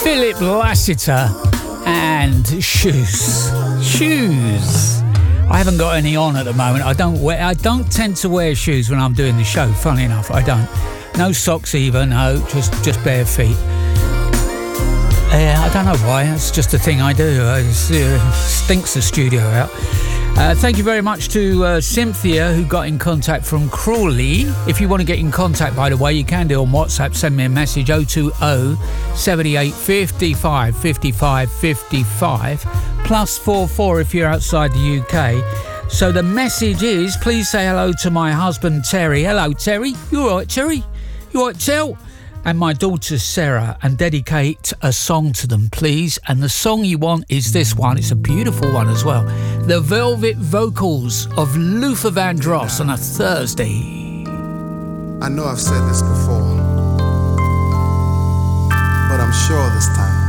Philip Lassiter and Shoes. I haven't got any on at the moment. I don't tend to wear shoes when I'm doing the show. Funny enough, I don't. No socks either. No, just bare feet. I don't know why. It's just a thing I do. It stinks the studio out. Thank you very much to Cynthia, who got in contact from Crawley. If you want to get in contact, by the way, you can do on WhatsApp. Send me a message, 020 78 55 55 55, +44 if you're outside the UK. So the message is, please say hello to my husband, Terry. Hello, Terry. You all right, Terry? You all right, Tel? And my daughter Sarah, and dedicate a song to them, please. And the song you want is this one. It's a beautiful one as well. The velvet vocals of Luther Vandross on a Thursday. I know I've said this before, but I'm sure this time